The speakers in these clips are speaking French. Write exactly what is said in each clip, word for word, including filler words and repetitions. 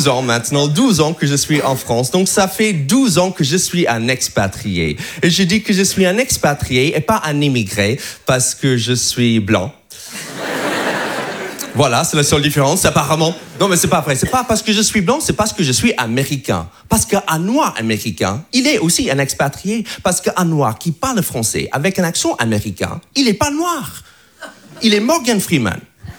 douze ans maintenant, douze ans que je suis en France. Donc ça fait douze ans que je suis un expatrié. Et je dis que je suis un expatrié et pas un immigré parce que je suis blanc. Voilà, c'est la seule différence, apparemment. Non, mais c'est pas vrai. C'est pas parce que je suis blanc, c'est parce que je suis américain. Parce qu'un noir américain, il est aussi un expatrié. Parce qu'un noir qui parle français avec un accent américain, il est pas noir. Il est Morgan Freeman.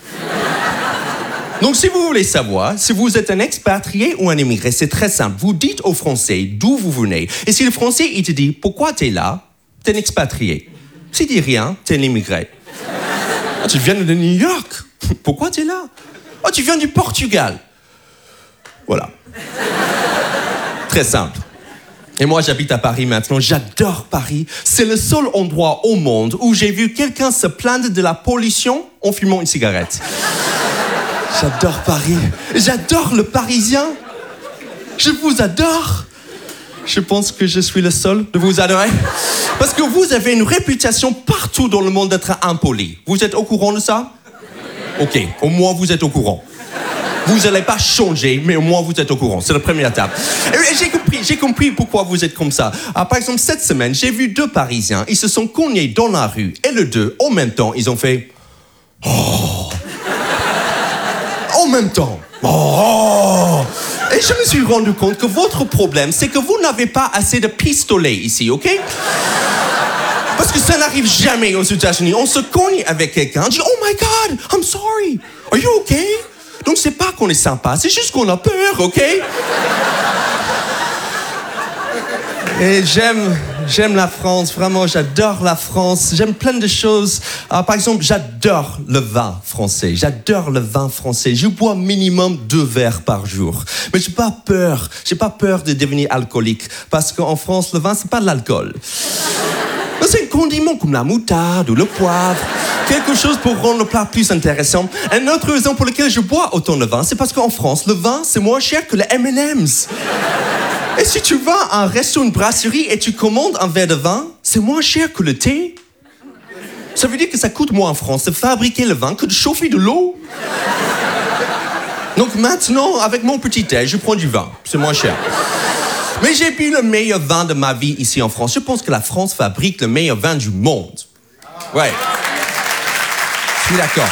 Donc, si vous voulez savoir si vous êtes un expatrié ou un immigré, c'est très simple. Vous dites aux Français d'où vous venez. Et si le Français, il te dit « Pourquoi t'es là ?» T'es un expatrié. S'il dit rien, t'es un immigré. Ah, tu viens de New York. Pourquoi t'es là? Oh, tu viens du Portugal. Voilà. Très simple. Et moi, j'habite à Paris maintenant. J'adore Paris. C'est le seul endroit au monde où j'ai vu quelqu'un se plaindre de la pollution en fumant une cigarette. J'adore Paris. J'adore le Parisien. Je vous adore. Je pense que je suis le seul de vous adorer. Parce que vous avez une réputation partout dans le monde d'être impoli. Vous êtes au courant de ça? Ok, au moins vous êtes au courant. Vous n'allez pas changer, mais au moins vous êtes au courant. C'est la première étape. Et j'ai compris, j'ai compris pourquoi vous êtes comme ça. Ah, par exemple, cette semaine, j'ai vu deux Parisiens. Ils se sont cognés dans la rue. Et les deux, en même temps, ils ont fait... Oh. En même temps. Oh. Et je me suis rendu compte que votre problème, c'est que vous n'avez pas assez de pistolets ici, ok? Parce que ça n'arrive jamais aux États-Unis. On se cogne avec quelqu'un, on dit « Oh my God, I'm sorry. Are you okay? » Donc c'est pas qu'on est sympa, c'est juste qu'on a peur, ok? Et j'aime, j'aime la France, vraiment, j'adore la France. J'aime plein de choses. Euh, par exemple, j'adore le vin français. J'adore le vin français. Je bois minimum deux verres par jour. Mais j'ai pas peur. J'ai pas peur de devenir alcoolique. Parce qu'en France, le vin, c'est pas de l'alcool. C'est un condiment comme la moutarde ou le poivre. Quelque chose pour rendre le plat plus intéressant. Un autre raison pour laquelle je bois autant de vin, c'est parce qu'en France, le vin, c'est moins cher que les M and M's. Et si tu vas à un resto, une brasserie et tu commandes un verre de vin, c'est moins cher que le thé. Ça veut dire que ça coûte moins en France de fabriquer le vin que de chauffer de l'eau. Donc maintenant, avec mon petit thé, je prends du vin. C'est moins cher. Mais j'ai bu le meilleur vin de ma vie ici en France. Je pense que la France fabrique le meilleur vin du monde. Ouais. Je suis d'accord.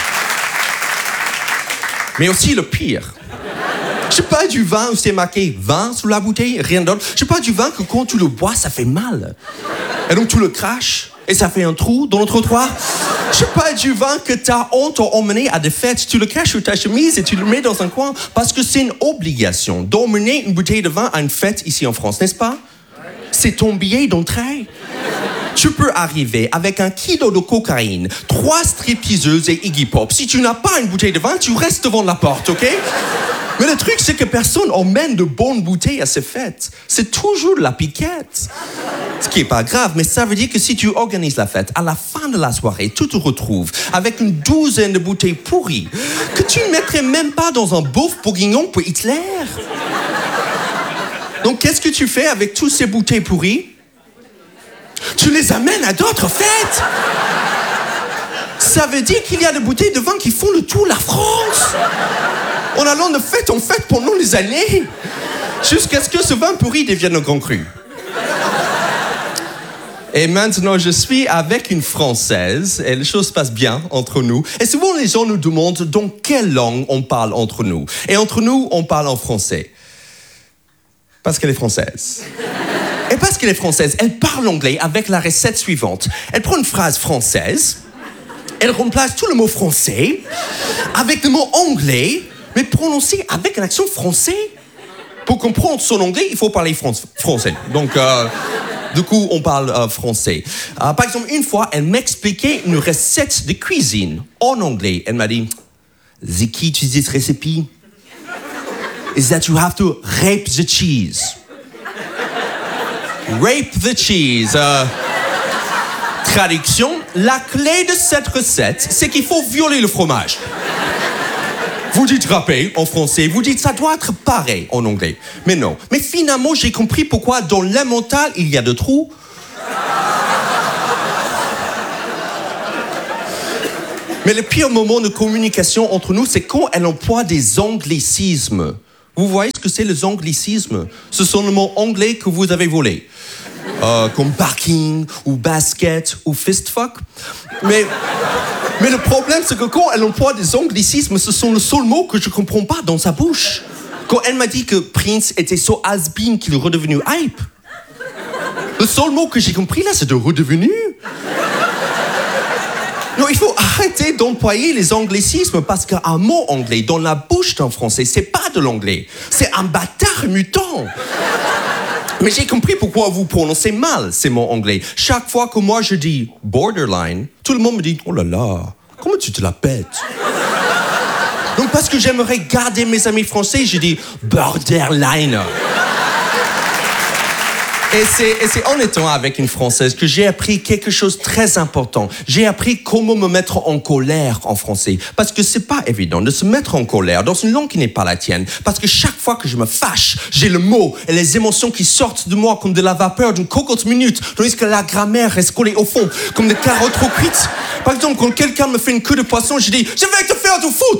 Mais aussi le pire. Je sais pas du vin où c'est marqué vin sous la bouteille, rien d'autre. Je sais pas du vin que quand tu le bois, ça fait mal. Et donc tu le craches et ça fait un trou dans le trottoir. Je sais pas du vin que ta honte t'a emmené à des fêtes. Tu le caches sous ta chemise et tu le mets dans un coin parce que c'est une obligation d'emmener une bouteille de vin à une fête ici en France, n'est-ce pas? C'est ton billet d'entrée. Tu peux arriver avec un kilo de cocaïne, trois stripteaseuses et Iggy Pop. Si tu n'as pas une bouteille de vin, tu restes devant la porte, ok? Mais le truc, c'est que personne emmène de bonnes bouteilles à ces fêtes. C'est toujours de la piquette. Ce qui n'est pas grave, mais ça veut dire que si tu organises la fête, à la fin de la soirée, tu te retrouves avec une douzaine de bouteilles pourries que tu ne mettrais même pas dans un bœuf bourguignon pour Hitler. Donc, qu'est-ce que tu fais avec toutes ces bouteilles pourries? Tu les amènes à d'autres fêtes. Ça veut dire qu'il y a des bouteilles de vin qui font le tour de la France. En allant de fête en fête pendant les années. Jusqu'à ce que ce vin pourri devienne un grand cru. Et maintenant, je suis avec une Française et les choses passent bien entre nous. Et souvent, les gens nous demandent dans quelle langue on parle entre nous. Et entre nous, on parle en français. Parce qu'elle est française. Et parce qu'elle est française, elle parle anglais avec la recette suivante. Elle prend une phrase française, elle remplace tout le mot français avec le mot anglais, mais prononcé avec un accent français. Pour comprendre son anglais, il faut parler fran- français. Donc, euh, du coup, on parle euh, français. Euh, par exemple, une fois, elle m'expliquait une recette de cuisine en anglais. Elle m'a dit, "The key to this recipe is that you have to rape the cheese." Rape the cheese. Euh, traduction, la clé de cette recette, c'est qu'il faut violer le fromage. Vous dites râper en français, vous dites ça doit être pareil en anglais. Mais non. Mais finalement, j'ai compris pourquoi dans l'emmental, il y a des trous. Mais le pire moment de communication entre nous, c'est quand elle emploie des anglicismes Vous voyez ce que c'est les anglicismes? Ce sont les mots anglais que vous avez volés. Euh, comme parking, ou basket, ou fistfuck. Mais, mais le problème, c'est que quand elle emploie des anglicismes, ce sont les seuls mots que je ne comprends pas dans sa bouche. Quand elle m'a dit que Prince était so has-been qu'il est redevenu hype. Le seul mot que j'ai compris là, c'est de redevenu. Non, il faut arrêter d'employer les anglicismes parce qu'un mot anglais dans la bouche d'un Français, c'est pas de l'anglais. C'est un bâtard mutant. Mais j'ai compris pourquoi vous prononcez mal ces mots anglais. Chaque fois que moi je dis borderline, tout le monde me dit « Oh là là, comment tu te la pètes ?» Donc parce que j'aimerais garder mes amis français, je dis « borderline ». Et c'est, et c'est en étant avec une Française que j'ai appris quelque chose de très important. J'ai appris comment me mettre en colère en français. Parce que c'est pas évident de se mettre en colère dans une langue qui n'est pas la tienne. Parce que chaque fois que je me fâche, j'ai le mot et les émotions qui sortent de moi comme de la vapeur d'une cocotte minute, tandis que la grammaire reste collée au fond, comme des carottes trop cuites. Par exemple, quand quelqu'un me fait une queue de poisson, je dis « Je vais te faire tout foutre !»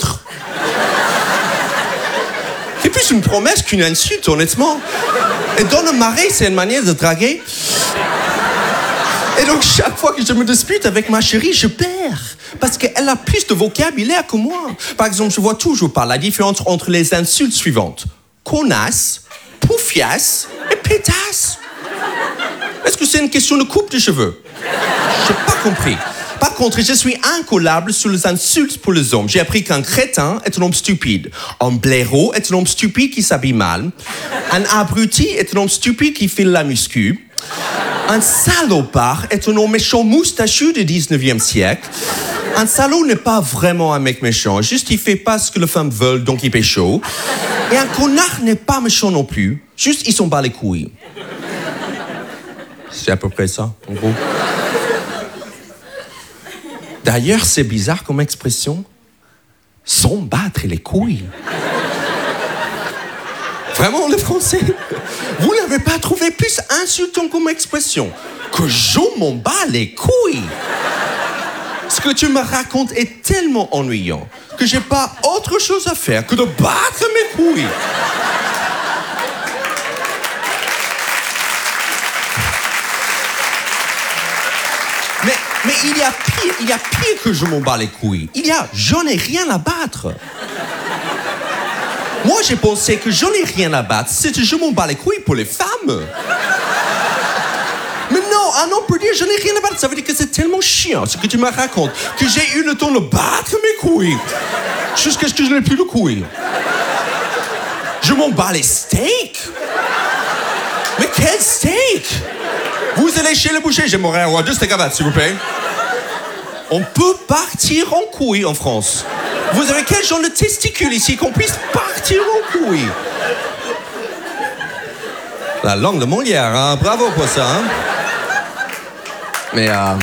C'est plus une promesse qu'une insulte, honnêtement. Et dans le marais, c'est une manière de draguer. Et donc, chaque fois que je me dispute avec ma chérie, je perds. Parce qu'elle a plus de vocabulaire que moi. Par exemple, je vois toujours pas la différence entre les insultes suivantes. Connasse, poufiasse et pétasse. Est-ce que c'est une question de coupe de cheveux? Je n'ai pas compris. Par contre, je suis incollable sur les insultes pour les hommes. J'ai appris qu'un crétin est un homme stupide. Un blaireau est un homme stupide qui s'habille mal. Un abruti est un homme stupide qui file la muscu. Un salopard est un homme méchant moustachu du dix-neuvième siècle. Un salaud n'est pas vraiment un mec méchant, juste il fait pas ce que les femmes veulent, donc il pécho. Et un connard n'est pas méchant non plus, juste il s'en bat les couilles. C'est à peu près ça, en gros. D'ailleurs, c'est bizarre comme expression. S'en battre les couilles. Vraiment, les Français, vous n'avez pas trouvé plus insultant comme expression que je m'en bats les couilles. Ce que tu me racontes est tellement ennuyant que j'ai pas autre chose à faire que de battre mes couilles. Mais, mais il y a pire, il y a pire que je m'en bats les couilles. Il y a, j'en ai rien à battre. Moi, j'ai pensé que j'en ai rien à battre, c'était je m'en bats les couilles pour les femmes. Mais non, un homme peut dire je n'ai rien à battre, ça veut dire que c'est tellement chiant ce que tu me racontes que j'ai eu le temps de battre mes couilles jusqu'à ce que je n'ai plus de couilles. Je m'en bats les steaks. Mais quel steak? Vous allez chez le boucher, j'aimerais avoir deux steaks à battre, s'il vous plaît. On peut partir en couille en France. Vous avez quel genre de testicules ici qu'on puisse partir en couille? La langue de Molière, hein? Bravo pour ça, hein? Mais euh...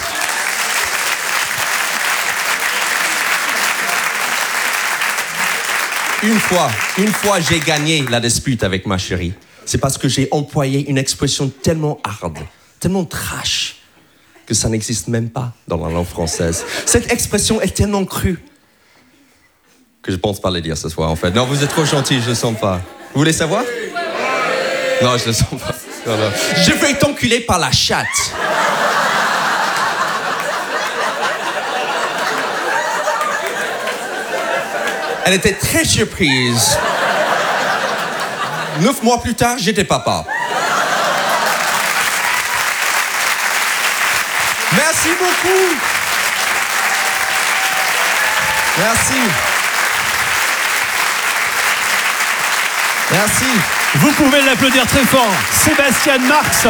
une fois, une fois j'ai gagné la dispute avec ma chérie. C'est parce que j'ai employé une expression tellement hard, tellement trash, que ça n'existe même pas dans la langue française. Cette expression est tellement crue que je pense pas le dire ce soir, en fait. Non, vous êtes trop gentil, je le sens pas. Vous voulez savoir? Non, je le sens pas. Non, non. Je vais t'enculer par la chatte. Elle était très surprise. Neuf mois plus tard, j'étais papa. Merci beaucoup. Merci. Merci. Vous pouvez l'applaudir très fort. Sébastien Marx.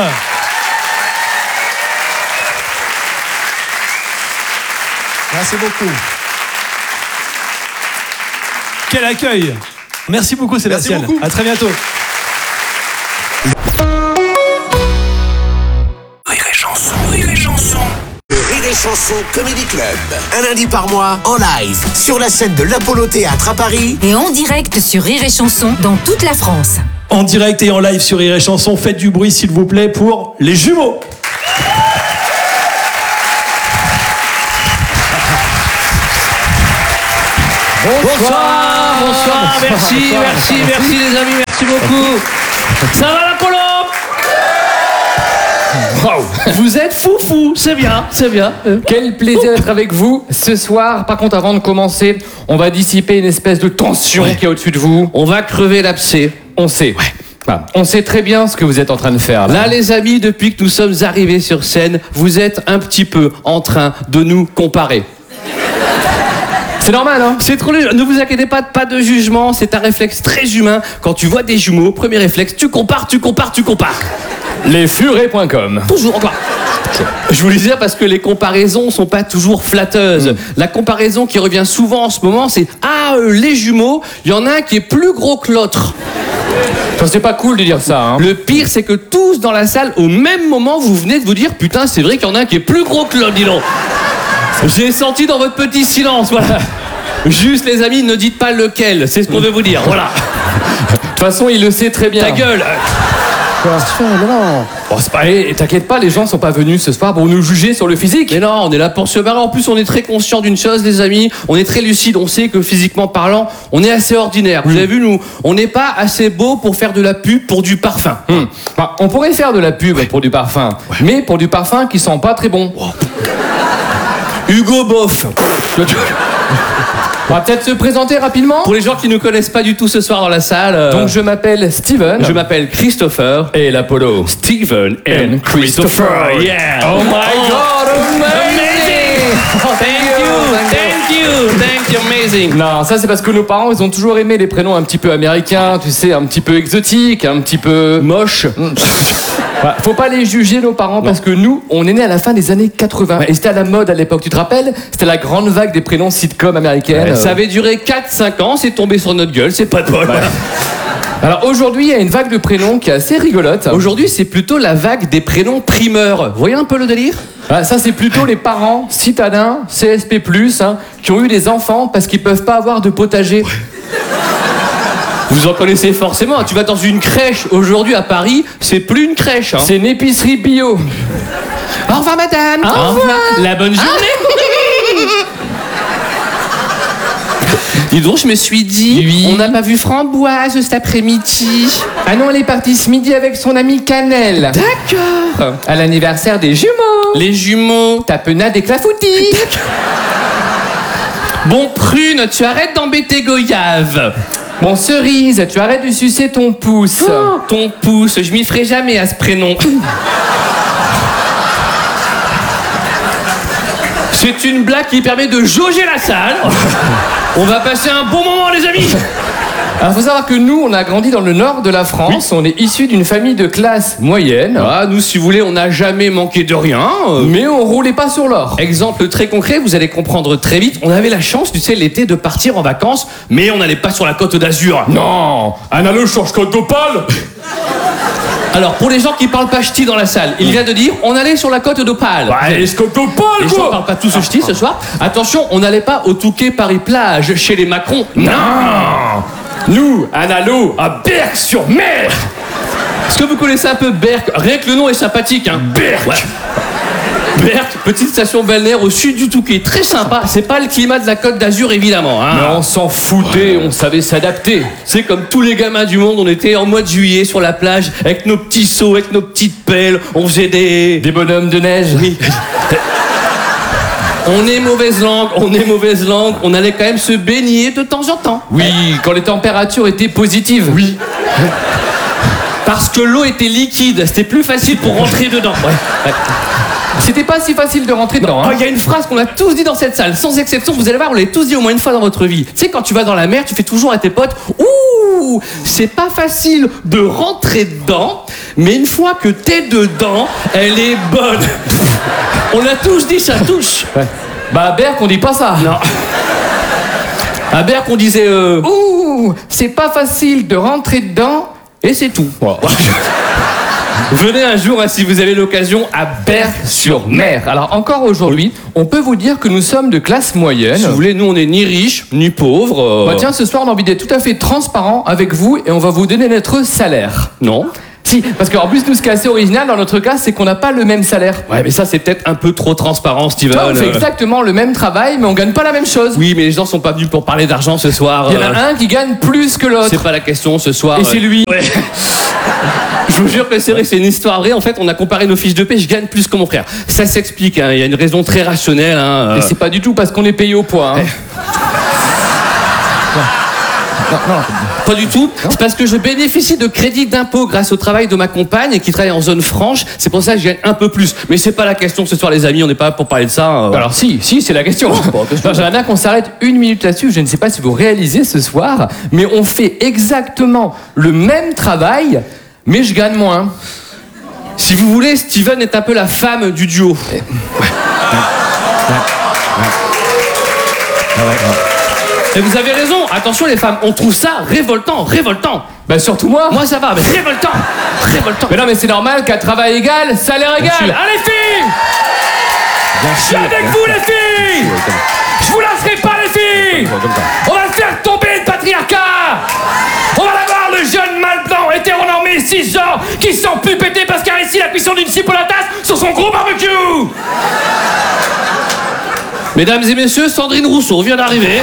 Merci beaucoup. Quel accueil. Merci beaucoup Sébastien. Merci beaucoup. À très bientôt. Rire et chanson, rire et chanson. Le Rire et chanson Comedy Club. Un lundi par mois, en live, sur la scène de l'Apollo Théâtre à Paris. Et en direct sur Rire et chanson dans toute la France. En direct et en live sur Rire et chanson, faites du bruit s'il vous plaît pour les jumeaux. Bonsoir. bonsoir, merci, merci, merci les amis, merci beaucoup. Ça va l'Apollo? Wow. Vous êtes foufou, c'est bien, c'est bien. Quel plaisir d'être avec vous ce soir. Par contre, avant de commencer, on va dissiper une espèce de tension ouais. qui est au-dessus de vous. On va crever l'abcès. On sait. Ouais. Bah, on sait très bien ce que vous êtes en train de faire. Là. là, les amis, depuis que nous sommes arrivés sur scène, vous êtes un petit peu en train de nous comparer. C'est normal, hein? C'est trop léger. Ne vous inquiétez pas, pas de jugement. C'est un réflexe très humain. Quand tu vois des jumeaux, premier réflexe, tu compares, tu compares, tu compares. Les furets point com. Toujours encore. Je vous le disais parce que les comparaisons sont pas toujours flatteuses. Mmh. La comparaison qui revient souvent en ce moment, c'est ah euh, les jumeaux, il y en a un qui est plus gros que l'autre. Ça, c'est pas cool de dire ça. Hein. Le pire, c'est que tous dans la salle, au même moment, vous venez de vous dire putain, c'est vrai qu'il y en a un qui est plus gros que l'autre, dis donc. J'ai senti dans votre petit silence, voilà. Juste les amis, ne dites pas lequel, c'est ce qu'on veut vous dire, voilà. De toute façon, il le sait très bien. Ta gueule. Non, non. Bon, c'est pas... hey, t'inquiète pas, les gens sont pas venus ce soir pour nous juger sur le physique. Mais non, on est là pour se marrer. En plus, on est très conscient d'une chose, les amis. On est très lucide. On sait que physiquement parlant, on est assez ordinaire. Vous mmh. avez vu, nous, on n'est pas assez beau pour faire de la pub pour du parfum. Mmh. Bah, on pourrait faire de la pub ouais. pour du parfum, ouais. mais pour du parfum qui sent pas très bon. Oh. Hugo Boss. On va peut-être se présenter rapidement. Pour les gens qui ne nous connaissent pas du tout ce soir dans la salle. Euh... Donc je m'appelle Steven. Je m'appelle Christopher. Et l'Apollo. Steven and Christopher. Yeah. Oh my oh. God, amazing. Oh, thank you, thank you, thank you, amazing. Non, ça c'est parce que nos parents, ils ont toujours aimé les prénoms un petit peu américains, tu sais, un petit peu exotiques, un petit peu moches. Bah, faut pas les juger nos parents non. parce que nous, on est nés à la fin des années quatre-vingts ouais. et c'était à la mode à l'époque, tu te rappelles? C'était la grande vague des prénoms sitcom américaines. Ouais, ça avait duré quatre cinq ans, c'est tombé sur notre gueule, c'est pas de bol. Ouais. Alors aujourd'hui, il y a une vague de prénoms qui est assez rigolote. Aujourd'hui, c'est plutôt la vague des prénoms primeurs. Vous voyez un peu le délire? Ah, ça, c'est plutôt les parents citadins, C S P plus, hein, qui ont eu des enfants parce qu'ils peuvent pas avoir de potager. Ouais. Vous en connaissez forcément. Tu vas dans une crèche aujourd'hui à Paris, c'est plus une crèche. Hein. C'est une épicerie bio. Au revoir, madame. Au, Au revoir. La bonne journée. Dis donc, je me suis dit, oui. on n'a pas vu Framboise cet après-midi. Ah non, elle est partie ce midi avec son amie Cannelle. D'accord. À l'anniversaire des jumeaux. Les jumeaux. Tapenade et Clafoutis. Bon, Prune, tu arrêtes d'embêter Goyave. Bon, Cerise, tu arrêtes de sucer ton pouce. Oh, ton pouce, je m'y ferai jamais à ce prénom. C'est une blague qui permet de jauger la salle. On va passer un bon moment, les amis. Alors, faut savoir que nous, on a grandi dans le nord de la France. Oui. On est issus d'une famille de classe moyenne. Ah, nous, si vous voulez, on n'a jamais manqué de rien. Mais on roulait pas sur l'or. Exemple très concret, vous allez comprendre très vite. On avait la chance, tu sais, l'été de partir en vacances, mais on n'allait pas sur la côte d'Azur. Non, un allo change côte d'Opale. Alors, pour les gens qui parlent pas ch'ti dans la salle, il vient de dire, on allait sur la côte d'Opale. Ouais, les côte d'Opale, quoi. Les gens parlent pas tous ch'ti ce soir. Attention, on n'allait pas au Touquet Paris-Plage chez les Macron. Non. Nous, un allo à Berck-sur-Mer. Est-ce que vous connaissez un peu Berck? Rien que le nom est sympathique, hein. Berck. Ouais. Berck, petite station balnéaire au sud du Touquet, très sympa. C'est pas le climat de la Côte d'Azur évidemment. Hein. Mais on s'en foutait, on savait s'adapter. C'est comme tous les gamins du monde, on était en mois de juillet sur la plage avec nos petits seaux, avec nos petites pelles, on faisait des... Des bonhommes de neige. Oui. On est mauvaise langue, on est mauvaise langue, on allait quand même se baigner de temps en temps. Oui, quand les températures étaient positives. Oui. Parce que l'eau était liquide, c'était plus facile pour rentrer dedans. Ouais. Ouais. C'était pas si facile de rentrer dedans. Il hein. oh, y a une phrase qu'on a tous dit dans cette salle, sans exception, vous allez voir, on l'a tous dit au moins une fois dans votre vie. Tu sais, quand tu vas dans la mer, tu fais toujours à tes potes, ouh, c'est pas facile de rentrer dedans, mais une fois que t'es dedans, elle est bonne. On l'a tous dit, ça touche. Ouais. Bah à Berck, on dit pas ça. Non. À Berck, on disait euh... ouh, c'est pas facile de rentrer dedans, et c'est tout. Wow. Venez un jour, hein, si vous avez l'occasion, à Berck-sur-Mer. Alors encore aujourd'hui, on peut vous dire que nous sommes de classe moyenne. Si vous voulez, nous on n'est ni riches, ni pauvres. Euh... Bah tiens, ce soir on a envie d'être tout à fait transparent avec vous et on va vous donner notre salaire. Non. Si, parce qu'en plus, nous, ce qui est assez original dans notre cas, c'est qu'on n'a pas le même salaire. Ouais, mais ça, c'est peut-être un peu trop transparent, Steven. Toi, on fait Euh, exactement le même travail, mais on gagne pas la même chose. Oui, mais les gens sont pas venus pour parler d'argent ce soir. Il y en euh, a un qui gagne plus que l'autre. C'est pas la question ce soir. Et euh, c'est lui. Ouais. Je vous jure que c'est vrai, c'est une histoire vraie. En fait, on a comparé nos fiches de paie, je gagne plus que mon frère. Ça s'explique, hein. Il y a une raison très rationnelle. Hein. Et euh. c'est pas du tout parce qu'on est payé au poids. Hein. Pas du tout. C'est parce que je bénéficie de crédits d'impôt grâce au travail de ma compagne qui travaille en zone franche. C'est pour ça que je gagne un peu plus. Mais c'est pas la question ce soir, les amis. On n'est pas là pour parler de ça. euh. Alors si, si, c'est la question. Alors, j'aimerais bien qu'on s'arrête une minute là-dessus. Je ne sais pas si vous réalisez ce soir, mais on fait exactement le même travail, mais je gagne moins. Si vous voulez, Steven est un peu la femme du duo. Et vous avez raison. Attention, les femmes, on trouve ça révoltant, révoltant. Bah surtout moi. Moi, ça va, mais révoltant, révoltant. Mais non, mais c'est normal qu'à travail égal, salaire égal. sûr. Allez filles, je suis avec vous les filles. Je vous lasserai pas les filles. On va faire tomber le patriarcat. On va avoir le jeune mal blanc hétéronormé cisgenre qui sent plus péter parce qu'il a réussi la cuisson d'une cible à la tasse sur son gros barbecue. Mesdames et messieurs, Sandrine Rousseau vient d'arriver.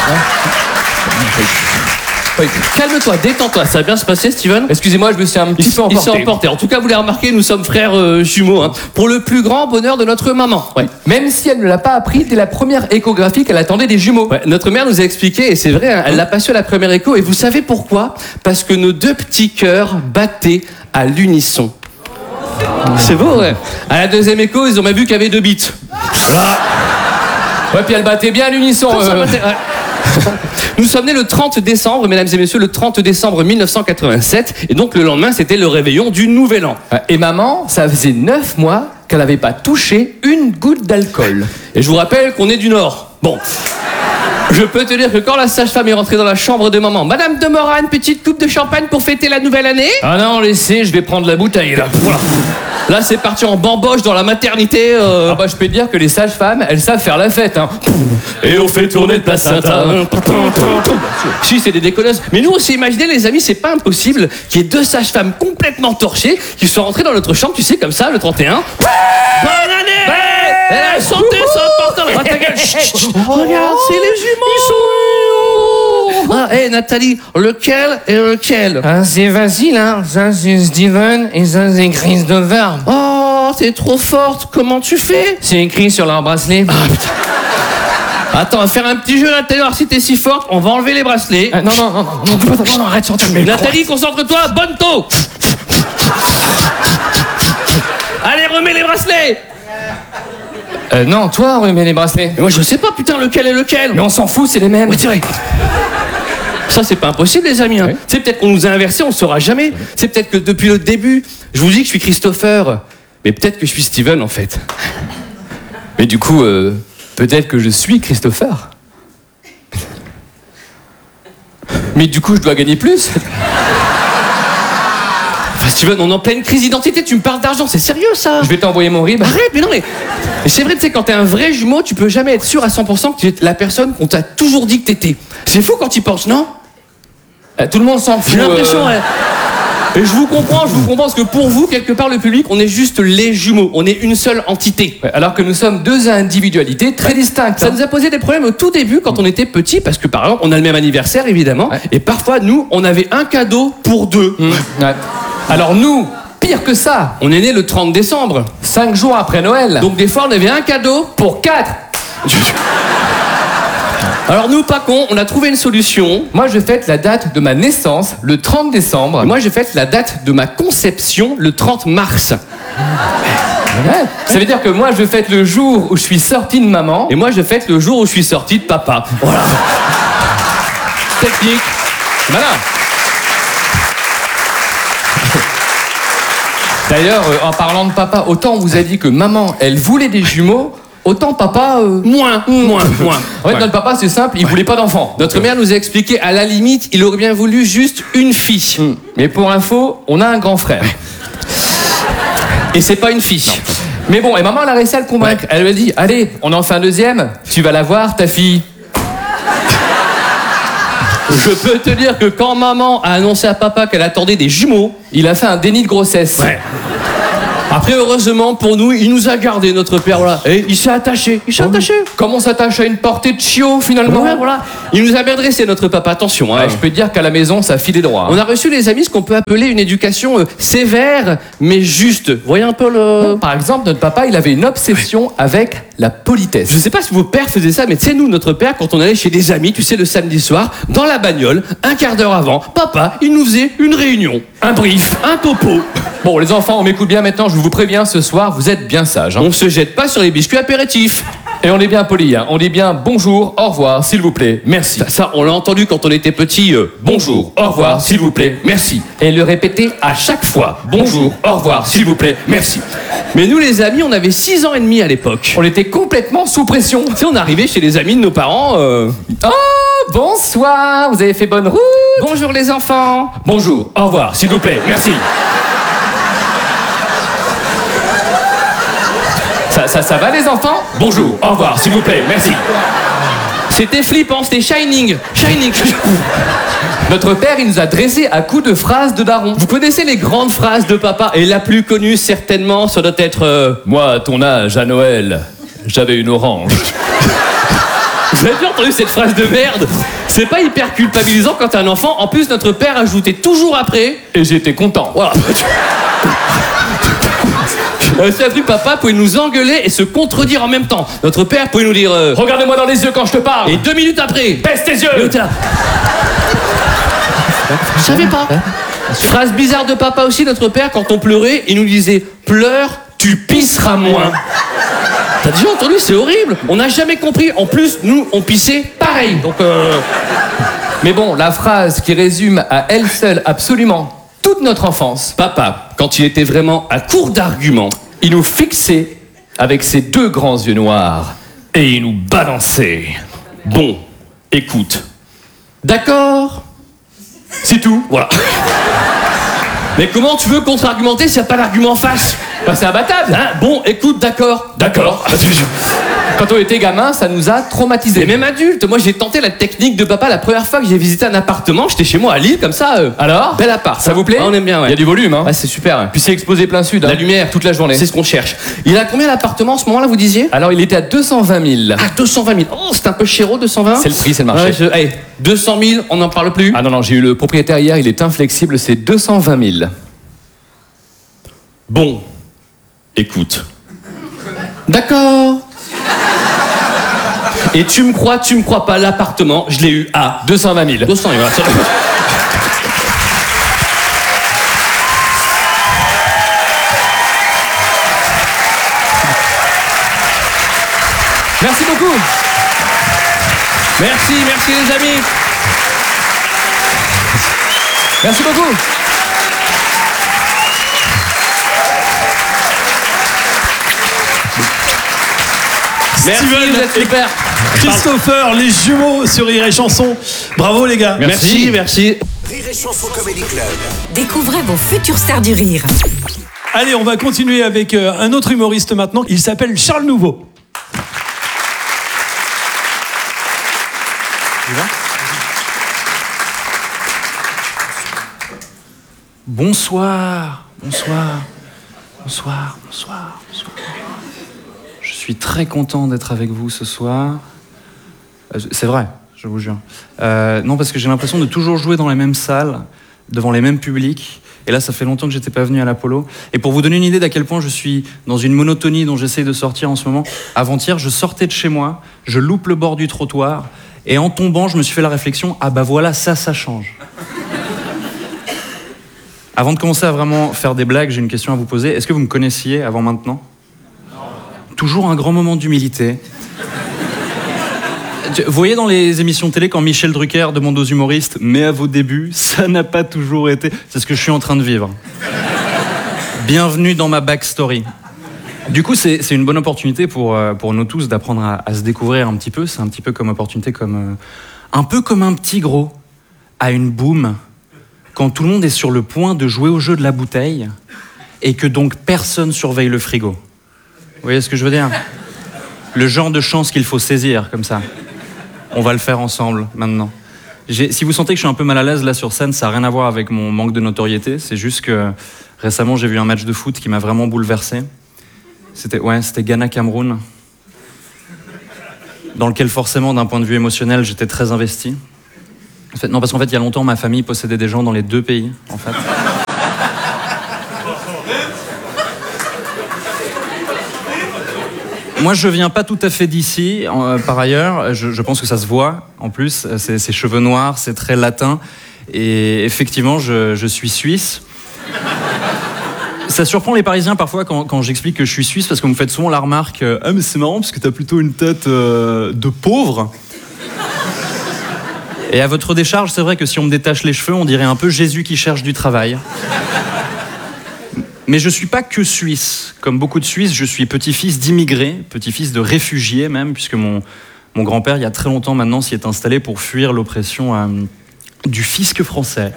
Oui. Calme-toi, détends-toi, ça va bien se passer, Steven. Excusez-moi, je me suis un petit peu Il s'est emporté. emporté. En tout cas, vous l'avez remarqué, nous sommes frères euh, jumeaux, hein, pour le plus grand bonheur de notre maman. Ouais. Même si elle ne l'a pas appris dès la première échographie qu'elle attendait des jumeaux. Ouais, notre mère nous a expliqué, et c'est vrai, hein, elle l'a pas su à la première écho, et vous savez pourquoi? Parce que nos deux petits cœurs battaient à l'unisson. C'est beau, ouais. À la deuxième écho, ils ont même vu qu'il y avait deux bits. Ouais, puis elle battait bien à l'unisson. Ça, ça euh. battait, ouais. Nous sommes nés le trente décembre, mesdames et messieurs, le trente décembre mille neuf cent quatre-vingt-sept, et donc le lendemain, c'était le réveillon du Nouvel An. Et maman, ça faisait neuf mois qu'elle n'avait pas touché une goutte d'alcool. Et je vous rappelle qu'on est du Nord. Bon. Je peux te dire que quand la sage-femme est rentrée dans la chambre de maman, Madame de Morat, une petite coupe de champagne pour fêter la nouvelle année? Ah non, laissez, je vais prendre la bouteille là. Voilà. Là, c'est parti en bamboche dans la maternité. Euh... Ah bah je peux te dire que les sages-femmes, elles savent faire la fête. Hein. Et on fait tourner le placenta. Si, c'est des déconneuses. Mais nous, on s'est imaginé, les amis, c'est pas impossible qu'il y ait deux sages-femmes complètement torchées qui soient rentrées dans notre chambre, tu sais, comme ça, le trente et un. Bonne année! Et la santé, ça porte dans ta gueule. Chut, chut, chut. Regarde, c'est les jumeaux. Ils sont... Ah, hé, Nathalie, lequel et lequel? Ah, c'est facile, hein. Ça, c'est Steven et ça, c'est Christopher. Oh, t'es trop forte. Comment tu fais? C'est écrit sur leur bracelet. Ah, putain. Attends, on va faire un petit jeu, Nathalie. Alors, si t'es si forte, on va enlever les bracelets. Ah, non, non, non, non, non, non, non, non, arrête, sortir le micro. Nathalie, concentre-toi, bonne taux. Allez, remets les bracelets. Euh, non, toi, remets les bracelets. Mais moi, je sais pas, putain, lequel est lequel. Mais on s'en fout, c'est les mêmes. Oui, c'est vrai. Ça, c'est pas impossible, les amis. Hein. Oui. C'est peut-être qu'on nous a inversés, on ne saura jamais. C'est peut-être que depuis le début, je vous dis que je suis Christopher, mais peut-être que je suis Steven, en fait. Mais du coup, euh, peut-être que je suis Christopher. Mais du coup, je dois gagner plus. Enfin, Steven, on est en pleine crise d'identité, tu me parles d'argent, c'est sérieux, ça? Je vais t'envoyer mon rib. Arrête, mais non, mais... mais c'est vrai, tu sais, quand t'es un vrai jumeau, tu peux jamais être sûr à cent pour cent que tu es la personne qu'on t'a toujours dit que t'étais. C'est fou quand tu y penses, non? Euh, tout le monde s'en fout. J'ai l'impression, euh... ouais. Et je vous comprends, je vous comprends, parce que pour vous, quelque part, le public, on est juste les jumeaux. On est une seule entité. Ouais, alors que nous sommes deux individualités très ouais. distinctes. Ça hein. nous a posé des problèmes au tout début, quand on était petits, parce que, par exemple, on a le même anniversaire, évidemment, ouais. et parfois, nous, on avait un cadeau pour deux. Mmh. Ouais. Alors nous, pire que ça, on est né le trente décembre. Cinq jours après Noël. Donc des fois, on avait un cadeau pour quatre. Alors nous, pas con, on a trouvé une solution. Moi, je fête la date de ma naissance, le trente décembre. Et moi, je fête la date de ma conception, le trente mars. Ouais. Ça veut dire que moi, je fête le jour où je suis sorti de maman. Et moi, je fête le jour où je suis sorti de papa. Voilà. Technique. Voilà. D'ailleurs, euh, en parlant de papa, autant on vous a dit que maman, elle voulait des jumeaux, autant papa... Euh... Moins, moins, moins. En fait, ouais. Notre papa, c'est simple, il ouais. voulait pas d'enfants. Notre mère nous a expliqué, à la limite, il aurait bien voulu juste une fille. Mmh. Mais pour info, on a un grand frère. Et c'est pas une fille. Non. Mais bon, et maman, elle a réussi à le convaincre. Ouais. Elle lui a dit, allez, on en fait un deuxième, tu vas la voir, ta fille. Je peux te dire que quand maman a annoncé à papa qu'elle attendait des jumeaux, il a fait un déni de grossesse. Ouais. Après, heureusement pour nous, il nous a gardé notre père, voilà. Et il s'est attaché. Il s'est oh, attaché. Comme on s'attache à une portée de chiot, finalement. Ouais, voilà. Il nous a bien dressé, notre papa. Attention, hein. Ouais, je peux te dire qu'à la maison, ça filait droit. Hein. On a reçu, les amis, ce qu'on peut appeler une éducation euh, sévère, mais juste. Vous voyez un peu le... Par exemple, notre papa, il avait une obsession ouais. avec la politesse. Je sais pas si vos pères faisaient ça, mais tu sais, nous, notre père, quand on allait chez des amis, tu sais, le samedi soir, dans la bagnole, un quart d'heure avant, papa, il nous faisait une réunion, un brief, un topo. Bon, les enfants, on m'écoute bien maintenant, je vous préviens, ce soir, vous êtes bien sages. Hein. On se jette pas sur les biscuits apéritifs. Et on est bien poli, hein. On dit bien bonjour, au revoir, s'il vous plaît, merci. Ça, ça on l'a entendu quand on était petit, euh, bonjour, au revoir, s'il vous plaît, merci. Et le répéter à chaque fois, bonjour, au revoir, s'il vous plaît, merci. Mais nous, les amis, on avait six ans et demi à l'époque. On était complètement sous pression. Tu sais, on arrivait chez les amis de nos parents, euh... oh, bonsoir, vous avez fait bonne route. Bonjour les enfants. Bonjour, au revoir, s'il vous plaît, merci. Ça, ça, ça va les enfants? Bonjour, au revoir, s'il vous plaît, merci. C'était flippant, c'était Shining. Shining. Notre père, il nous a dressé à coups de phrases de daron. Vous connaissez les grandes phrases de papa? Et la plus connue, certainement, ça doit être euh, moi, à ton âge, à Noël, j'avais une orange. Vous avez déjà entendu cette phrase de merde? C'est pas hyper culpabilisant quand t'es un enfant. En plus, notre père ajoutait toujours après et j'étais content. Voilà. Euh, c'est un truc, papa pouvait nous engueuler et se contredire en même temps. Notre père pouvait nous dire euh, regardez-moi dans les yeux quand je te parle. Et deux minutes après, baisse tes yeux. Je savais pas. Phrase bizarre de papa aussi, notre père, quand on pleurait, il nous disait pleure, tu pisseras moins. T'as déjà entendu? C'est horrible. On n'a jamais compris. En plus, nous, on pissait pareil. Donc, euh... Mais bon, la phrase qui résume à elle seule absolument toute notre enfance. Papa, quand il était vraiment à court d'arguments, il nous fixait avec ses deux grands yeux noirs et il nous balançait. Bon, écoute. D'accord? C'est tout, voilà. Mais comment tu veux contre-argumenter s'il n'y a pas d'argument face? Bah, c'est imbattable, hein? Bon, écoute, d'accord. D'accord. Quand on était gamin, ça nous a traumatisés. Et même adulte, moi j'ai tenté la technique de papa la première fois que j'ai visité un appartement. J'étais chez moi à Lille, comme ça. Euh, Alors? Bel appart. Ça vous plaît? Ah, on aime bien, ouais. Il y a du volume, hein? Ah, c'est super. Ouais. Puis c'est exposé plein sud. Hein. La lumière, toute la journée. C'est ce qu'on cherche. Il a combien l'appartement en ce moment-là, vous disiez? Alors, il était à deux cent vingt mille. Ah, deux cent vingt mille. Oh, c'est un peu chéro, deux cent vingt? C'est le prix, c'est le marché. Ouais, je... hey, deux cent mille, on n'en parle plus? Ah non, non, j'ai eu le propriétaire hier, il est inflexible, c'est deux cent vingt mille. Bon, écoute. D'accord. Et tu me crois, tu me crois pas, l'appartement, je l'ai eu à deux cent vingt mille. deux cent, voilà. Merci beaucoup. Merci, merci les amis. Merci beaucoup. Merci, vous êtes super. Christopher, les jumeaux sur Rire et Chanson. Bravo les gars. Merci, merci. Rire et Chanson Comedy Club. Découvrez vos futures stars du rire. Allez, on va continuer avec euh, un autre humoriste maintenant. Il s'appelle Charles Nouveau. Bonsoir, bonsoir, bonsoir, bonsoir, bonsoir. Je suis très content d'être avec vous ce soir. Euh, c'est vrai, je vous jure. Euh, non, parce que j'ai l'impression de toujours jouer dans les mêmes salles, devant les mêmes publics. Et là, ça fait longtemps que j'étais pas venu à l'Apollo. Et pour vous donner une idée d'à quel point je suis dans une monotonie dont j'essaye de sortir en ce moment, avant-hier, je sortais de chez moi, je loupe le bord du trottoir, et en tombant, je me suis fait la réflexion, ah bah voilà, ça, ça change. Avant de commencer à vraiment faire des blagues, j'ai une question à vous poser. Est-ce que vous me connaissiez avant maintenant ? Non. Toujours un grand moment d'humilité. Vous voyez dans les émissions de télé quand Michel Drucker demande aux humoristes « Mais à vos débuts, ça n'a pas toujours été... » C'est ce que je suis en train de vivre. Bienvenue dans ma backstory. Du coup, c'est, c'est une bonne opportunité pour, pour nous tous d'apprendre à, à se découvrir un petit peu. C'est un petit peu comme opportunité, comme, euh, un peu comme un petit gros à une boum, quand tout le monde est sur le point de jouer au jeu de la bouteille et que donc personne surveille le frigo. Vous voyez ce que je veux dire ? Le genre de chance qu'il faut saisir, comme ça. On va le faire ensemble, maintenant. J'ai, si vous sentez que je suis un peu mal à l'aise là sur scène, ça n'a rien à voir avec mon manque de notoriété. C'est juste que récemment, j'ai vu un match de foot qui m'a vraiment bouleversé. C'était, ouais, c'était Ghana-Cameroun, dans lequel forcément, d'un point de vue émotionnel, j'étais très investi. En fait, non, parce qu'en fait, il y a longtemps, ma famille possédait des gens dans les deux pays, en fait. Moi, je viens pas tout à fait d'ici, euh, par ailleurs. Je, je pense que ça se voit, en plus. C'est, c'est cheveux noirs, c'est très latin. Et effectivement, je, je suis suisse. Ça surprend les Parisiens parfois quand, quand j'explique que je suis suisse, parce que vous me faites souvent la remarque euh, « Ah, mais c'est marrant, parce que t'as plutôt une tête euh, de pauvre. » Et à votre décharge, c'est vrai que si on me détache les cheveux, on dirait un peu Jésus qui cherche du travail. Mais je suis pas que suisse. Comme beaucoup de Suisses, je suis petit-fils d'immigrés, petit-fils de réfugiés même, puisque mon, mon grand-père, il y a très longtemps maintenant, s'y est installé pour fuir l'oppression euh, du fisc français.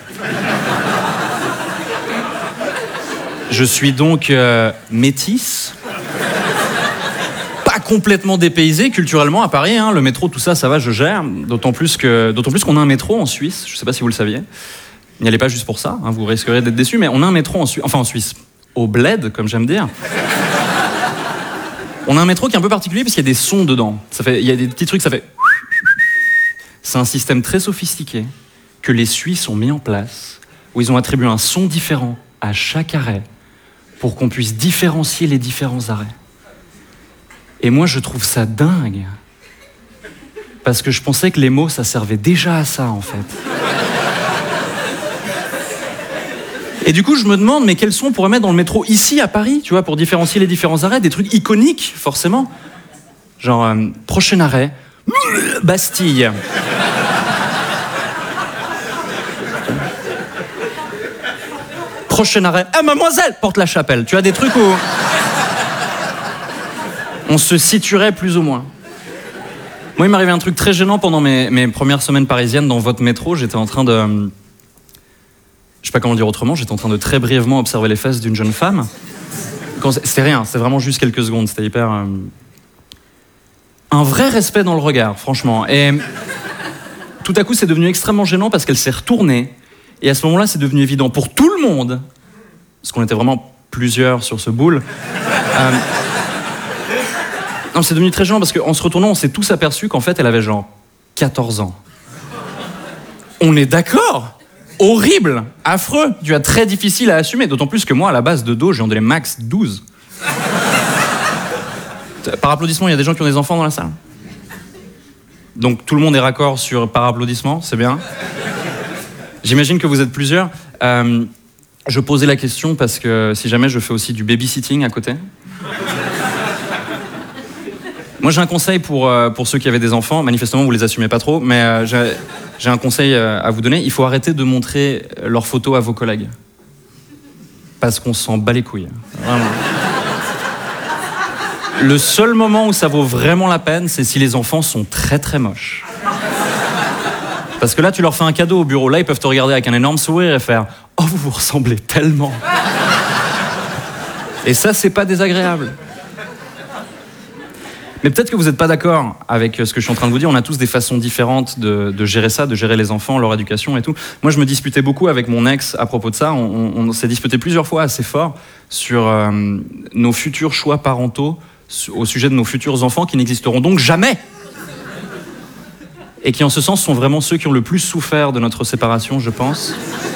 Je suis donc euh, métisse, pas complètement dépaysé culturellement à Paris. Hein, le métro, tout ça, ça va, je gère. D'autant plus que, d'autant plus qu'on a un métro en Suisse. Je sais pas si vous le saviez. N'y allez pas juste pour ça, hein, vous risquerez d'être déçus, mais on a un métro en Suisse, enfin en Suisse, au bled, comme j'aime dire. On a un métro qui est un peu particulier parce qu'il y a des sons dedans. Ça fait, il y a des petits trucs, ça fait... C'est un système très sophistiqué que les Suisses ont mis en place, où ils ont attribué un son différent à chaque arrêt pour qu'on puisse différencier les différents arrêts. Et moi, je trouve ça dingue. Parce que je pensais que les mots, ça servait déjà à ça, en fait. Et du coup, je me demande, mais quels sons on pourrait mettre dans le métro ici, à Paris, tu vois, pour différencier les différents arrêts, des trucs iconiques, forcément. Genre, euh, prochain arrêt, Bastille. Prochain arrêt, ah, mademoiselle, Porte-la-Chapelle. Tu as des trucs où on se situerait plus ou moins. Moi, il m'arrivait un truc très gênant pendant mes, mes premières semaines parisiennes dans votre métro. J'étais en train de... Je sais pas comment le dire autrement, j'étais en train de très brièvement observer les fesses d'une jeune femme. Quand c'était rien, c'était vraiment juste quelques secondes, c'était hyper... Euh... Un vrai respect dans le regard, franchement. Et tout à coup, c'est devenu extrêmement gênant parce qu'elle s'est retournée. Et à ce moment-là, c'est devenu évident pour tout le monde, parce qu'on était vraiment plusieurs sur ce boule. Euh... Non, c'est devenu très gênant parce qu'en se retournant, on s'est tous aperçus qu'en fait, elle avait genre quatorze ans. On est d'accord ? Horrible, affreux, tu as très difficile à assumer, d'autant plus que moi, à la base de dos, j'ai en donné max douze. Par applaudissement, il y a des gens qui ont des enfants dans la salle. Donc tout le monde est raccord sur par applaudissement, c'est bien. J'imagine que vous êtes plusieurs. Euh, je posais la question parce que si jamais je fais aussi du babysitting à côté. Moi, j'ai un conseil pour, euh, pour ceux qui avaient des enfants. Manifestement, vous les assumez pas trop, mais euh, j'ai, j'ai un conseil euh, à vous donner. Il faut arrêter de montrer leurs photos à vos collègues. Parce qu'on s'en bat les couilles. Vraiment. Le seul moment où ça vaut vraiment la peine, c'est si les enfants sont très très moches. Parce que là, tu leur fais un cadeau au bureau. Là, ils peuvent te regarder avec un énorme sourire et faire « Oh, vous vous ressemblez tellement !» Et ça, c'est pas désagréable. Mais peut-être que vous n'êtes pas d'accord avec ce que je suis en train de vous dire. On a tous des façons différentes de, de gérer ça, de gérer les enfants, leur éducation et tout. Moi, je me disputais beaucoup avec mon ex à propos de ça. On, on, on s'est disputé plusieurs fois assez fort sur euh, nos futurs choix parentaux au sujet de nos futurs enfants qui n'existeront donc jamais. Et qui, en ce sens, sont vraiment ceux qui ont le plus souffert de notre séparation, je pense.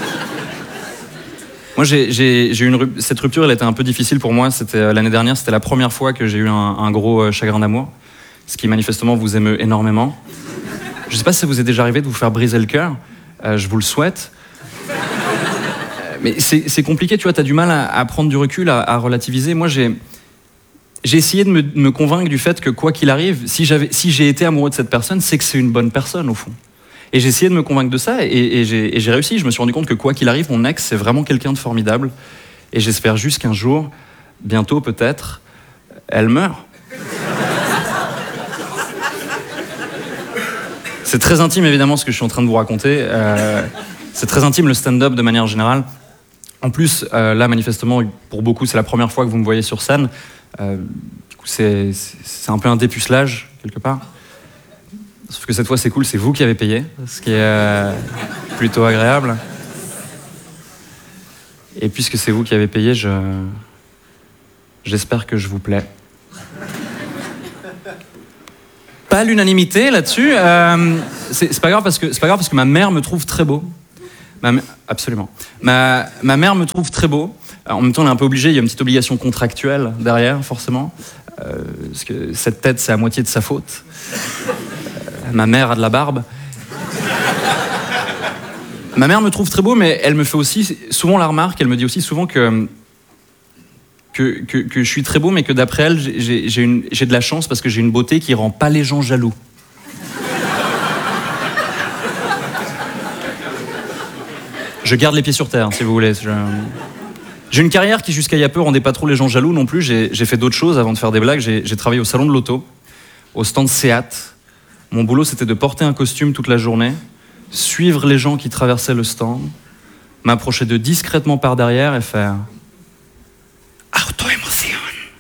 Moi, j'ai, j'ai, j'ai eu une, cette rupture, elle était un peu difficile pour moi. C'était l'année dernière, c'était la première fois que j'ai eu un, un gros chagrin d'amour, ce qui manifestement vous émeut énormément. Je ne sais pas si ça vous est déjà arrivé de vous faire briser le cœur. Euh, je vous le souhaite. Euh, mais c'est, c'est compliqué, tu vois. T'as du mal à, à prendre du recul, à, à relativiser. Moi, j'ai, j'ai essayé de me, de me convaincre du fait que quoi qu'il arrive, si, j'avais, si j'ai été amoureux de cette personne, c'est que c'est une bonne personne au fond. Et j'ai essayé de me convaincre de ça, et, et, j'ai, et j'ai réussi. Je me suis rendu compte que quoi qu'il arrive, mon ex, c'est vraiment quelqu'un de formidable. Et j'espère juste qu'un jour, bientôt peut-être, elle meurt. C'est très intime, évidemment, ce que je suis en train de vous raconter. Euh, c'est très intime, le stand-up, de manière générale. En plus, euh, là, manifestement, pour beaucoup, c'est la première fois que vous me voyez sur scène. Euh, du coup, c'est, c'est, c'est un peu un dépucelage, quelque part. Sauf que cette fois, c'est cool, c'est vous qui avez payé, ce qui est euh, plutôt agréable. Et puisque c'est vous qui avez payé, je... j'espère que je vous plais. Pas l'unanimité là-dessus. Euh, c'est, c'est pas grave parce que c'est pas grave parce que ma mère me trouve très beau. Ma, absolument. Ma, ma mère me trouve très beau. Alors, en même temps, on est un peu obligé. Il y a une petite obligation contractuelle derrière, forcément, euh, parce que cette tête, c'est à moitié de sa faute. Euh, ma mère a de la barbe. Ma mère me trouve très beau, mais elle me fait aussi souvent la remarque. Elle me dit aussi souvent que que, que, que je suis très beau, mais que d'après elle, j'ai, j'ai, une, j'ai de la chance parce que j'ai une beauté qui rend pas les gens jaloux. Je garde les pieds sur terre, si vous voulez. Je... J'ai une carrière qui, jusqu'à il y a peu, rendait pas trop les gens jaloux non plus. J'ai, j'ai fait d'autres choses avant de faire des blagues. J'ai, j'ai travaillé au salon de l'auto, au stand Seat. Mon boulot, c'était de porter un costume toute la journée, suivre les gens qui traversaient le stand, m'approcher d'eux discrètement par derrière et faire... Auto-émotion.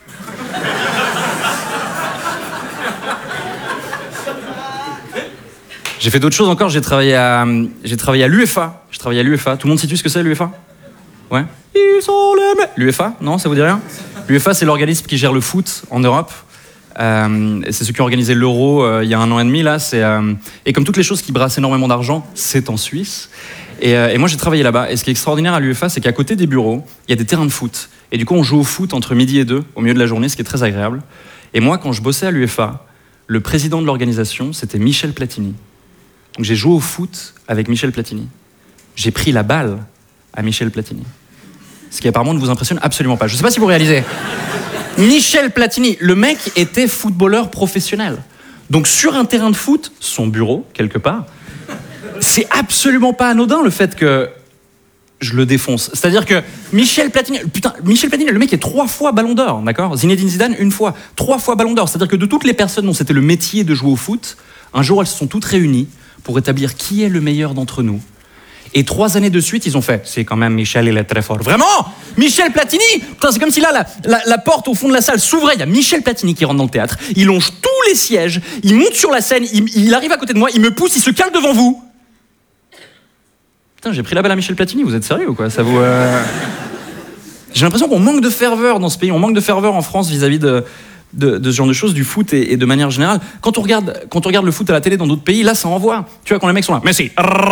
J'ai fait d'autres choses encore. J'ai travaillé à, j'ai travaillé à l'U F A. J'ai travaillé à l'U F A. Tout le monde situe ce que c'est, l'U F A ? Ouais. Ils sont les... L'U F A ? Non, ça vous dit rien ? L'U F A, c'est l'organisme qui gère le foot en Europe. Euh, c'est ceux qui ont organisé l'Euro euh, il y a un an et demi. Là, c'est, euh... Et comme toutes les choses qui brassent énormément d'argent, c'est en Suisse. Et, euh, et moi, j'ai travaillé là-bas. Et ce qui est extraordinaire à l'U F A, c'est qu'à côté des bureaux, il y a des terrains de foot. Et du coup, on joue au foot entre midi et deux, au milieu de la journée, ce qui est très agréable. Et moi, quand je bossais à l'U F A, le président de l'organisation, c'était Michel Platini. Donc j'ai joué au foot avec Michel Platini. J'ai pris la balle à Michel Platini. Ce qui apparemment ne vous impressionne absolument pas. Je ne sais pas si vous réalisez. Michel Platini, le mec était footballeur professionnel. Donc sur un terrain de foot, son bureau, quelque part, c'est absolument pas anodin le fait que je le défonce. C'est-à-dire que Michel Platini, putain, Michel Platini, le mec est trois fois Ballon d'Or, d'accord ? Zinedine Zidane, une fois. Trois fois Ballon d'Or. C'est-à-dire que de toutes les personnes dont c'était le métier de jouer au foot, un jour elles se sont toutes réunies pour établir qui est le meilleur d'entre nous. Et trois années de suite, ils ont fait « C'est quand même Michel, il est très fort. » Vraiment ? Michel Platini ? Putain, c'est comme si là, la, la, la porte au fond de la salle s'ouvrait. Il y a Michel Platini qui rentre dans le théâtre. Il longe tous les sièges. Il monte sur la scène. Il, il arrive à côté de moi. Il me pousse. Il se cale devant vous. Putain, j'ai pris la balle à Michel Platini. Vous êtes sérieux ou quoi ? Ça vous... Euh... J'ai l'impression qu'on manque de ferveur dans ce pays. On manque de ferveur en France vis-à-vis de... De, de ce genre de choses, du foot et, et de manière générale. Quand on, regarde, quand on regarde le foot à la télé dans d'autres pays, là, ça envoie. Tu vois, quand les mecs sont là, Messi,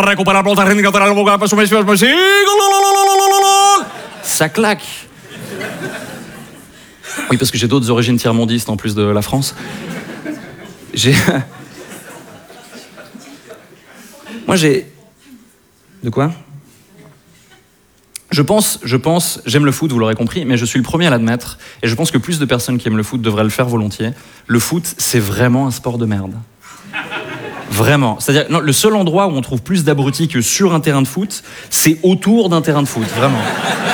ça claque. Oui, parce que j'ai d'autres origines tiers-mondistes en plus de la France. J'ai... Moi, j'ai... De quoi ? Je pense, je pense, j'aime le foot, vous l'aurez compris, mais je suis le premier à l'admettre, et je pense que plus de personnes qui aiment le foot devraient le faire volontiers. Le foot, c'est vraiment un sport de merde. Vraiment. C'est-à-dire, non, le seul endroit où on trouve plus d'abrutis que sur un terrain de foot, c'est autour d'un terrain de foot, vraiment.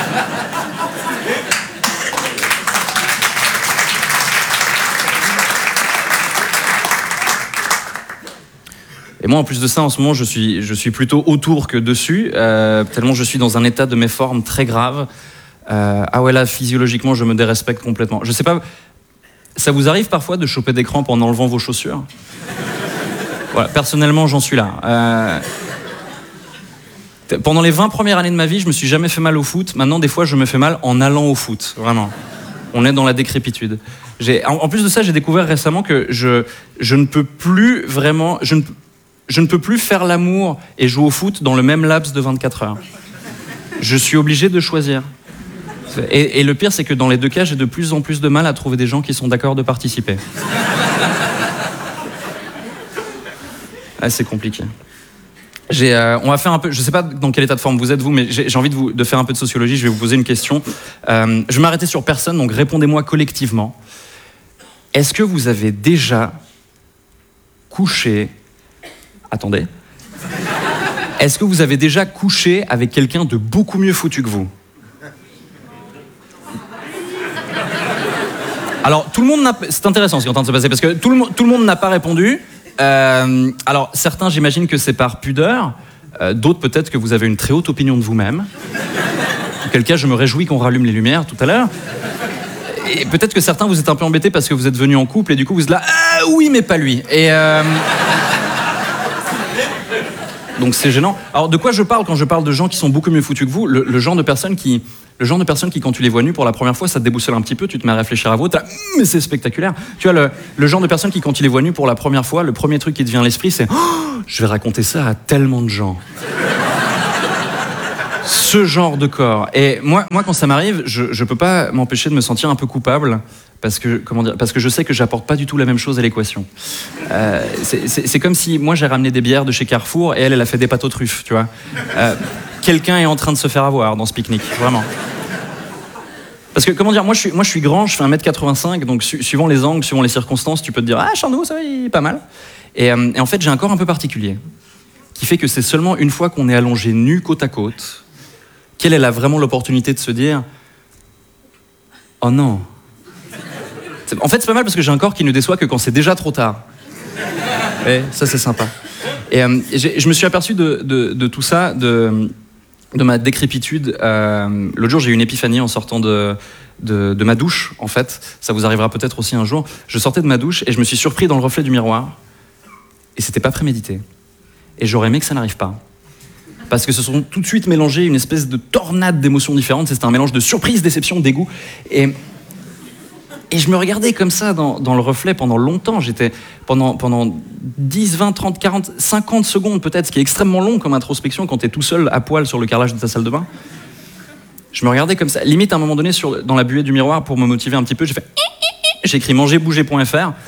Et moi, en plus de ça, en ce moment, je suis, je suis plutôt autour que dessus, euh, tellement je suis dans un état de méforme très grave. Euh, ah ouais, là, physiologiquement, je me dérespecte complètement. Je sais pas, ça vous arrive parfois de choper des crampes en enlevant vos chaussures ? Voilà, personnellement, j'en suis là. Euh, pendant les vingt premières années de ma vie, je me suis jamais fait mal au foot. Maintenant, des fois, je me fais mal en allant au foot, vraiment. On est dans la décrépitude. J'ai, en, en plus de ça, j'ai découvert récemment que je, je ne peux plus vraiment... Je ne, Je ne peux plus faire l'amour et jouer au foot dans le même laps de vingt-quatre heures. Je suis obligé de choisir. Et, et le pire, c'est que dans les deux cas, j'ai de plus en plus de mal à trouver des gens qui sont d'accord de participer. Ah, c'est compliqué. J'ai, euh, on va faire un peu... Je ne sais pas dans quel état de forme vous êtes, vous, mais j'ai, j'ai envie de, vous, de faire un peu de sociologie. Je vais vous poser une question. Euh, je vais m'arrêter sur personne, donc répondez-moi collectivement. Est-ce que vous avez déjà couché... Attendez. Est-ce que vous avez déjà couché avec quelqu'un de beaucoup mieux foutu que vous ? Alors, tout le monde n'a... C'est intéressant ce qui est en train de se passer, parce que tout le, tout le monde n'a pas répondu. Euh, alors, certains, j'imagine que c'est par pudeur. Euh, d'autres, peut-être que vous avez une très haute opinion de vous-même. En quel cas, je me réjouis qu'on rallume les lumières tout à l'heure. Et peut-être que certains, vous êtes un peu embêtés parce que vous êtes venus en couple, et du coup, vous êtes là... Ah oui, mais pas lui. Et... Euh... donc c'est gênant. Alors de quoi je parle quand je parle de gens qui sont beaucoup mieux foutus que vous? Le, le genre de personnes qui, le genre de personnes qui, quand tu les vois nus pour la première fois, ça te déboussole un petit peu, tu te mets à réfléchir à vous, t'as, mais c'est spectaculaire. Tu vois, le, le genre de personnes qui, quand tu les vois nus pour la première fois, le premier truc qui te vient à l'esprit, c'est oh, je vais raconter ça à tellement de gens. Ce genre de corps. Et moi, moi quand ça m'arrive, je, je peux pas m'empêcher de me sentir un peu coupable. Parce que, comment dire, parce que je sais que j'apporte pas du tout la même chose à l'équation. Euh, c'est, c'est, c'est comme si moi j'ai ramené des bières de chez Carrefour et elle, elle a fait des pâtes aux truffes, tu vois. Euh, quelqu'un est en train de se faire avoir dans ce pique-nique, vraiment. Parce que, comment dire, moi je suis, moi, je suis grand, je fais un mètre quatre-vingt-cinq, donc su, suivant les angles, suivant les circonstances, tu peux te dire « Ah, Charnot, ça va, il est pas mal ». Et, euh, et en fait, j'ai un corps un peu particulier, qui fait que c'est seulement une fois qu'on est allongé nu côte à côte, qu'elle elle a vraiment l'opportunité de se dire « Oh non ». En fait, c'est pas mal parce que j'ai un corps qui ne déçoit que quand c'est déjà trop tard. Et ça, c'est sympa. Et, euh, et je me suis aperçu de, de, de tout ça, de, de ma décrépitude. Euh, l'autre jour, j'ai eu une épiphanie en sortant de, de, de ma douche, en fait. Ça vous arrivera peut-être aussi un jour. Je sortais de ma douche et je me suis surpris dans le reflet du miroir. Et c'était pas prémédité. Et j'aurais aimé que ça n'arrive pas. Parce que se sont tout de suite mélangées une espèce de tornade d'émotions différentes. C'était un mélange de surprise, déception, dégoût. Et... Et je me regardais comme ça dans, dans le reflet pendant longtemps. J'étais pendant, pendant dix, vingt, trente, quarante, cinquante secondes peut-être, ce qui est extrêmement long comme introspection quand t'es tout seul à poil sur le carrelage de ta salle de bain. Je me regardais comme ça. Limite, à un moment donné, sur, dans la buée du miroir, pour me motiver un petit peu, j'ai fait... J'ai écrit manger bouger point f r.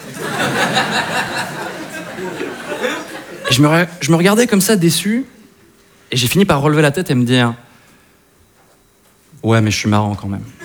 Et je me, je me regardais comme ça, déçu. Et j'ai fini par relever la tête et me dire... Ouais, mais je suis marrant quand même.